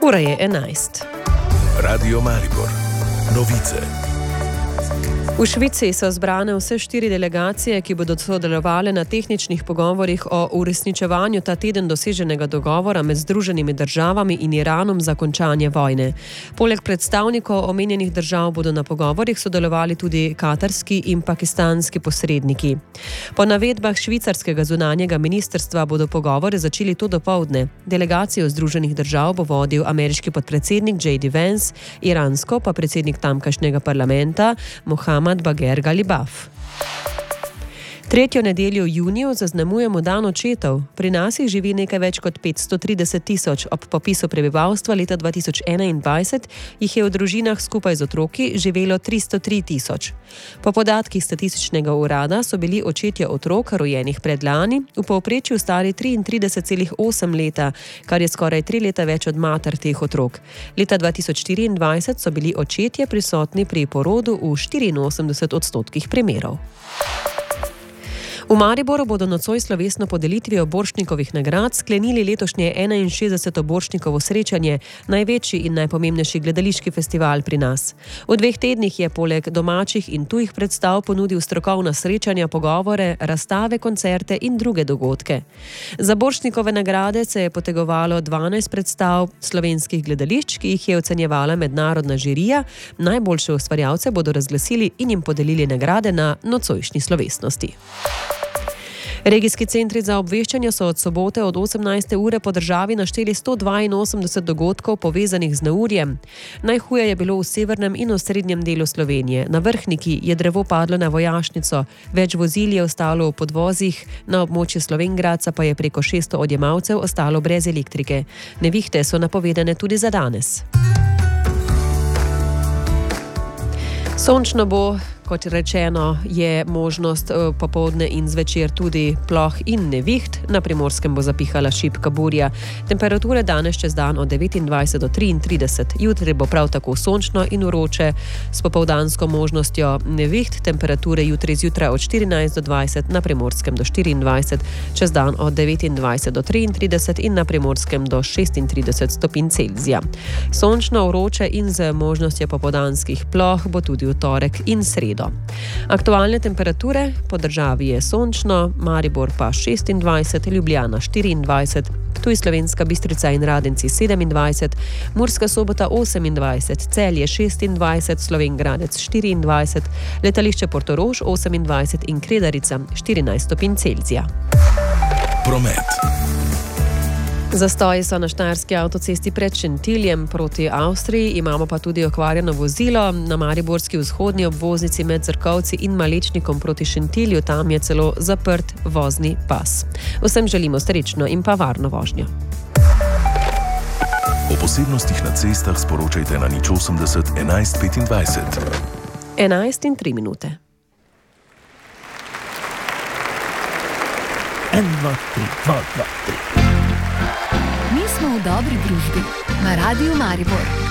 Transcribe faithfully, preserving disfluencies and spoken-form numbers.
Ura je enajst. Radio Maribor. Novice. V Švici so zbrane vse štiri delegacije, ki bodo sodelovale na tehničnih pogovorih o uresničevanju ta teden doseženega dogovora med Združenimi državami in Iranom za končanje vojne. Poleg predstavnikov omenjenih držav bodo na pogovorih sodelovali tudi katarski in pakistanski posredniki. Po navedbah švicarskega zunanjega ministrstva bodo pogovore začeli to dopoldne. Delegacijo Združenih držav bo vodil ameriški podpredsednik J D Vance, iransko pa predsednik tamkajšnjega parlamenta Mohammad Bagher Ghalibaf. Tretjo nedeljo v juniju zaznamujemo dan očetov. Pri nas jih živi nekaj več kot petsto trideset tisoč. Ob popisu prebivalstva leta dva tisoč enaindvajset jih je v družinah skupaj z otroki živelo tristo tri tisoč. Po podatkih statističnega urada so bili očetje otrok, rojenih predlani, v povprečju stari triintrideset celih osem leta, kar je skoraj tri leta več od mater teh otrok. Leta dva tisoč štiriindvajset so bili očetje prisotni pri porodu v štiriinosemdeset odstotkih primerov. V Mariboru bodo nocoj slovesno podelitvijo Borštnikovih nagrad sklenili letošnje enainšestdeseto Borštnikovo srečanje, največji in najpomembnejši gledališki festival pri nas. V dveh tednih je poleg domačih in tujih predstav ponudil strokovna srečanja, pogovore, razstave, koncerte in druge dogodke. Za Borštnikove nagrade se je potegovalo dvanajst predstav slovenskih gledališč, ki jih je ocenjevala mednarodna žirija. Najboljše ustvarjalce bodo razglasili in jim podelili nagrade na nocojšnji slovesnosti. Regijski centri za obveščanje so od sobote od osemnajste ure po državi našteli sto dvainosemdeset dogodkov povezanih z neurjem. Najhuje je bilo v severnem in osrednjem delu Slovenije. Na Vrhniki je drevo padlo na vojašnico, več vozil je ostalo v podvozih, na območju Slovenj Gradca pa je preko šeststo odjemalcev ostalo brez elektrike. Nevihte so napovedane tudi za danes. Sončno bo, kot rečeno, je možnost popoldne in zvečer tudi ploh in neviht. Na Primorskem bo zapihala šibka burja. Temperature danes čez dan od devetindvajset do triintrideset. Jutri bo prav tako sončno in vroče s popoldansko možnostjo neviht. Temperature jutri zjutraj od štirinajst do dvajset, na Primorskem do štiriindvajset, čez dan od devetindvajset do triintrideset in na Primorskem do šestintrideset stopinj Celzija. Sončno, vroče in z možnostjo popoldanskih ploh bo tudi v torek in sredo. Aktualne temperature: po državi je sončno, Maribor pa šestindvajset, Ljubljana štiriindvajset, Ptuj, Slovenska Bistrica in Radenci sedemindvajset, Murska Sobota osemindvajset, Celje šestindvajset, Slovenj Gradec štiriindvajset, letališče Portorož osemindvajset in Kredarica štirinajst stopinj Celzija. Promet. Zastoji so na štajerski avtocesti pred Šentiljem proti Avstriji, imamo pa tudi okvarjeno vozilo na mariborski vzhodni obvoznici med Zrkovci in Malečnikom proti Šentilju, tam je celo zaprt vozni pas. Vsem želimo srečno in pa varno vožnjo. O posebnostih na cestah sporočajte na nič osemdeset enajst petindvajset. enajst in tri minute. En, dva, tri, dva, dva, tri. Mi smo v dobri družbi na Radiu Maribor.